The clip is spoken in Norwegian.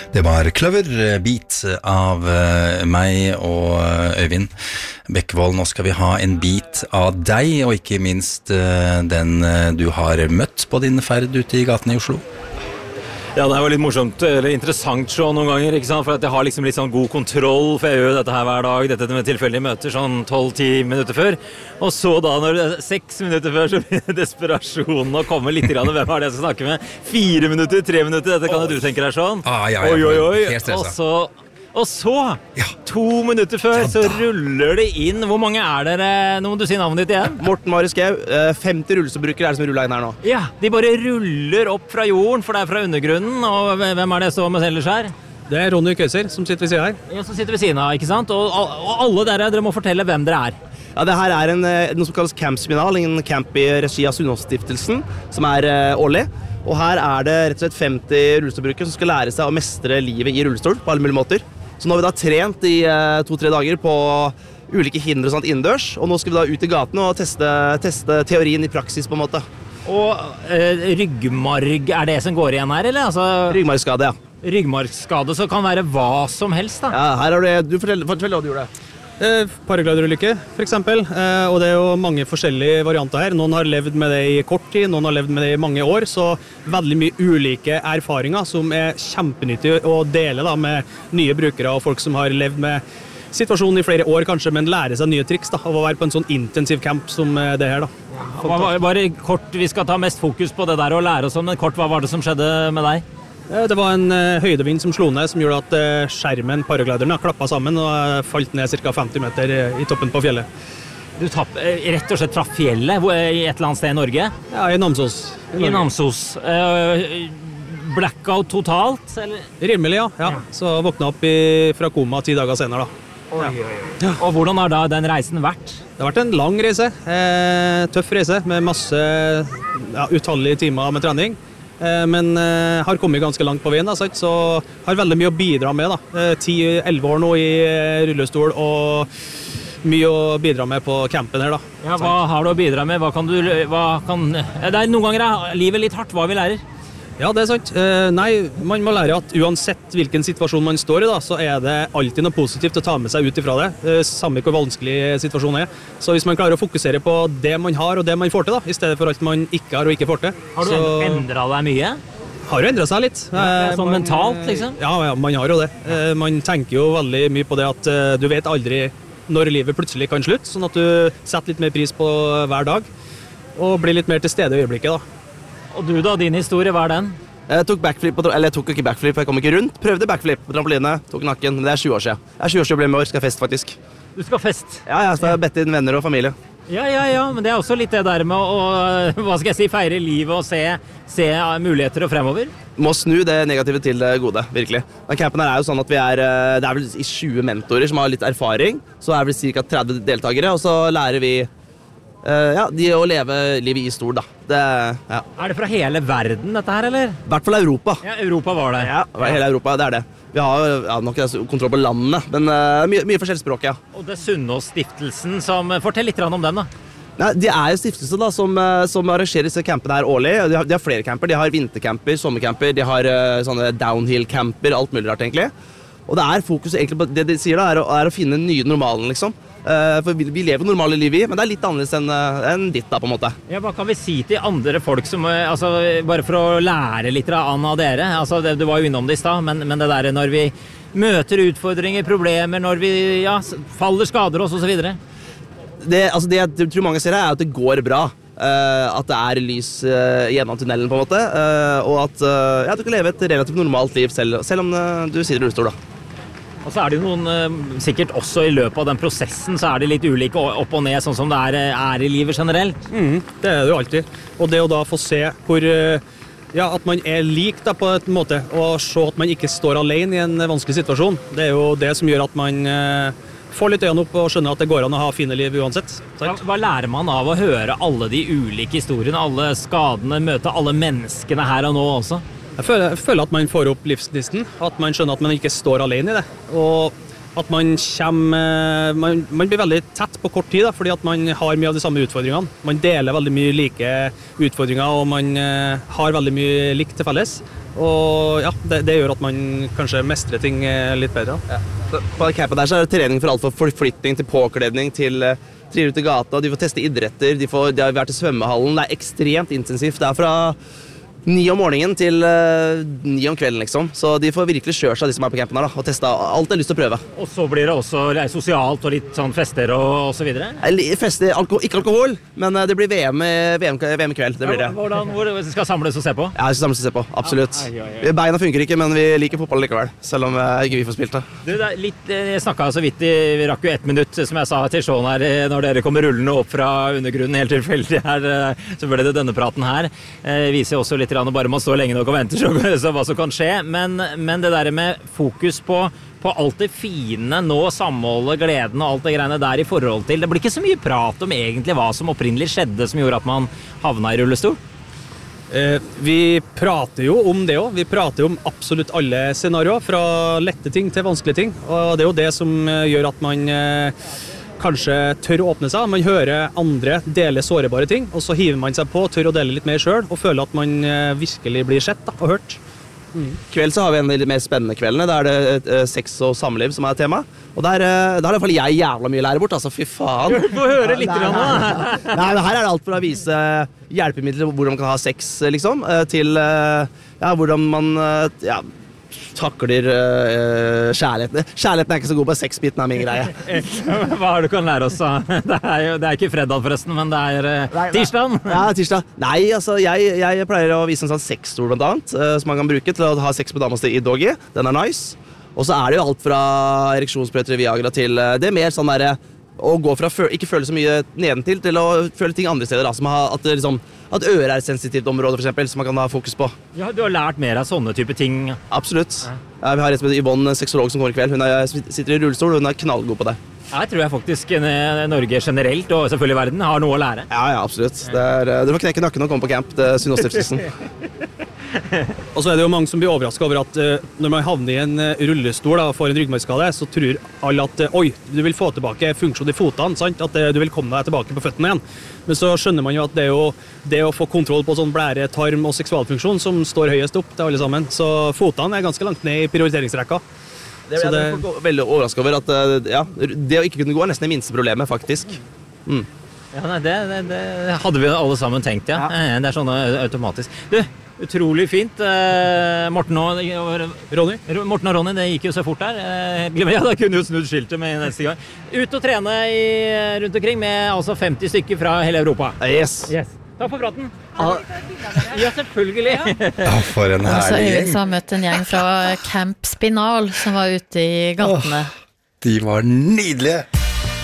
Det var Kløver Beat av meg og Øyvind Bekkevold. Nå skal vi ha en bit av deg, og ikke minst den du har møtt på din ferd ute i gaten i Oslo. Ja, det var litt morsomt, eller interessant så noen ganger, ikke sant? For at jeg har liksom litt sånn god kontroll, for jeg gjør dette her hver dag, dette med tilfeldige møter, sånn 12-10 minutter før. Og så da, når det er 6 minutter før, så blir desperasjonen å komme litt grann, hvem er det jeg skal snakke med? 4 minutter, 3 minutter, dette kan jo du tenke deg sånn. Oi, og så, 2 minutter før, så ruller det inn. Hvor mange er dere? Nå må du si navnet ditt igjen. Morten Marius Skau, 50 rullestolbrukere er det som ruller inn her nå. Ja, de bare ruller opp fra jorden, for det er fra undergrunnen. Og hvem er det som ellers her? Det er Ronny Køyser som sitter ved siden her. Ja, som sitter ved siden av, ikke sant? Og alle dere må fortelle hvem dere er. Ja, det her er noe som kalles Camp-seminal, en camp i regi av Sunnaas-stiftelsen, som er årlig. Og her er det rett og slett 50 rullestolbrukere som skal lære seg å mestre livet i rullestol på alle mulige måter. Så nå har vi da trent i 2-3 dager på ulike hindre og sånt innendørs, og nå skal vi da ut i gaten og teste teorien i praksis på en måte. Og ryggmarg, er det som går igjen her, eller? Altså, ryggmargskade, ja. Ryggmargskade, så kan være hva som helst da? Ja, her har du fortell hva du gjorde. Paragliderulykke, for eksempel, og det er jo mange forskjellige varianter her. Noen har levd med det i kort tid, noen har levd med det i mange år, så veldig mye ulike erfaringer som er kjempenyttige å dele da, med nye brukere og folk som har levd med situasjonen i flere år kanskje, men lære seg nye triks da, av å være på en sånn intensiv camp som det her da. Bare kort, vi skal ta mest fokus på det der og lære oss om, men kort, hva var det som skjedde med deg? Det var en høydevind som slo ned, som gjorde at skjermen, paraglideren, klappet sammen og falt ned ca. 50 meter i toppen på fjellet. Du rett og slett traff fjellet i et eller annet sted i Norge? Ja, i Namsos. I Namsos. Blackout totalt, eller? Rimelig, ja. Så våkna opp fra koma 10 dager senere da. Ja. Og hvordan har da den reisen vært? Det har vært en lang reise, tøff reise med masse utallige timer med trening. Men har kommet ganske langt på veien da, så har veldig mye å bidra med da. 10-11 år nå i rullestol og mye å bidra med på campen her da. Ja, hva har du å bidra med? Det er noen ganger er livet litt hardt, hva vi lærer? Ja, det er sant. Nei, man må lære at uansett hvilken situasjon man står i da, så er det alltid noe positivt å ta med seg ut ifra det, samme hvor vanskelig situasjonen er. Så hvis man klarer å fokusere på det man har og det man får til da, i stedet for alt man ikke har og ikke får til. Har du endret deg mye? Har jo endret seg litt. Sånn mentalt liksom? Ja, man har jo det. Man tenker jo veldig mye på det at du vet aldri når livet plutselig kan slutte, sånn at du setter litt mer pris på hver dag, og blir litt mer til stede i øyeblikket da. Og du da, din historie, hva er den? Jeg tok backflip, eller jeg tok ikke backflip, for jeg kom ikke rundt. Prøvde backflip på trampoline, tok nakken, men det er 20 år siden. Det er 20-årsjubileum i år, skal jeg fest faktisk. Du skal fest? Ja, jeg skal bette inn venner og familie. Ja, men det er også litt det der med å, hva skal jeg si, feire livet og se muligheter og fremover. Må snu det negative til det gode, virkelig. Men campen her er jo sånn at det er vel 20 mentorer som har litt erfaring, så er vel ca. 30 deltakere, og så lærer vi de å leve livet i stol da. Er det fra hele verden dette her, eller? I hvert fall Europa. Ja, Europa var det. Ja, hele Europa, det er det. Vi har nok kontroll på landene, men mye forskjellig språk, ja. Og det er Sunnaas-stiftelsen som... Fortell litt om den da. Nei, de er jo stiftelser da, som arrangerer disse campene her årlig. De har flere camper, de har vintercamper, sommercamper, de har sånne downhill-camper, alt mulig rart egentlig. Og det er fokus egentlig på det de sier da, er å finne den nye normalen liksom. For vi lever normale liv i, men det er litt annerledes enn ditt da, på en måte. Ja, hva kan vi si til andre folk som, altså, bare for å lære litt av Dere? Altså, du var jo innom det i sted, men det der når vi møter utfordringer, problemer, når vi faller, skader oss og så videre. Det jeg tror mange ser her er at det går bra. At det er lys gjennom tunnelen på en måte, og at du kan leve et relativt normalt liv selv om du sitter i rullestol da. Og så er det jo noen, sikkert også i løpet av den prosessen, så er det litt ulike opp og ned, sånn som det er i livet generelt. Det er det jo alltid. Og det å da få se hvor, at man er lik da på en måte, og se at man ikke står alene i en vanskelig situasjon, det er jo det som gjør at man får litt øynene opp og skjønner at det går an å ha fine liv uansett. Hva lærer man av å høre alle de ulike historiene, alle skadene, møte alle menneskene her og nå også? Jeg føler at man får opp livsgnisten, at man skjønner at man ikke står alene i det, og at man blir veldig tett på kort tid da, fordi at man har mye av de samme utfordringene. Man deler veldig mye like utfordringer, og man har veldig mye likt til felles. Og ja, det gjør at man kanskje mestrer ting litt bedre. Ja. På campen der så er det trening for alt fra forflytning til påkledning til trier ut i gata, de får teste idretter, de har vært i svømmehallen, det er ekstremt intensivt. Det er fra 9 om morgenen til 9 om kvelden, liksom. Så de får virkelig kjøre seg, de som er på campen her, da, og teste alt de har lyst til å prøve. Og så blir det også sosialt og litt sånn fester og så videre? Fester, ikke alkohol, men det blir VM i kveld, det blir det. Hvor skal samles og se på? Ja, vi skal samles og se på, absolutt. Beina funker ikke, men vi liker fotball likevel, selv om ikke vi får spilt det. Du, det er litt, jeg snakket så vidt, vi rakk jo 1 minutt, som jeg sa til Sean her, når dere kommer rullende opp fra undergrunnen helt tilfeldig her, så ble det denne praten her. Viser også litt bare man står lenge nok og venter så hva som kan skje, men det der med fokus på alt det fine, nå samholdet, gleden og alt det greiene der i forhold til, det blir ikke så mye prat om egentlig hva som opprinnelig skjedde som gjorde at man havna i rullestol? Vi prater jo om det også. Vi prater jo om absolutt alle scenarioer, fra lette ting til vanskelige ting, og det er jo det som gjør at man kanskje tør å åpne seg. Man hører andre dele sårbare ting, og så hiver man seg på, tør å dele litt mer selv, og føler at man virkelig blir sett da, og hørt. Kveld så har vi en av de litt mer spennende kveldene. Der er det sex og samliv som er tema. Og der har i hvert fall jeg jævla mye lære bort, altså fy faen. Du får høre litt grann nå. Nei, her er det alt for å vise hjelpemidler hvordan man kan ha sex, liksom, til hvordan man takler kjærligheten. Kjærligheten er ikke så god på sexbiten av min greie. Hva har du kan lære oss da? Det er ikke fredag forresten, men det er tirsdag. Ja, tirsdag. Nei, altså, jeg pleier å vise en sånn sexstol blant annet, som man kan bruke til å ha sex på damas i doggy. Den er nice. Og så er det jo alt fra ereksjonsprøyter, Viagra til det mer sånn der å gå fra ikke føle så mye nedentil til å føle ting andre steder, da, som at øret er et sensitivt område, for eksempel, som man kan ha fokus på. Ja, du har lært mer av sånne type ting. Absolutt. Ja, vi har en som heter Yvonne, sexolog, som kommer i kveld. Hun sitter i rullestol, og hun er knallgod på det. Jeg tror jeg faktisk Norge generelt, og selvfølgelig verden, har noe å lære. Ja, absolutt. Du får knekke nakken og komme på camp til Synnåsstiftelsen. Og så er det jo mange som blir overrasket over at når man havner i en rullestol og får en ryggmargskade, så tror alle at oi, du vil få tilbake funksjon i fotene, sant? At du vil komme deg tilbake på føttene igjen. Men så skjønner man jo at det er jo det å få kontroll på sånn blære, tarm og seksualfunksjon som står høyest opp til alle sammen. Så fotene er ganske langt ned i prioriteringsrekka. Det er veldig overrasket over at det å ikke kunne gå er nesten det minste problemet, faktisk. Ja, nei, det hadde vi alle sammen tenkt, ja. Det er sånn automatisk. Du, utrolig fint. Morten og Ronny, det gikk jo så fort der. Ja, da kunne jo snudd skiltet med neste gang. Ut og trene rundt omkring med altså 50 stykker fra hele Europa. Yes. Takk for praten. Ja, selvfølgelig. For en herlig gjeng. Så har møtt en gjeng fra Camp Spinal som var ute i gatene. De var nydelige.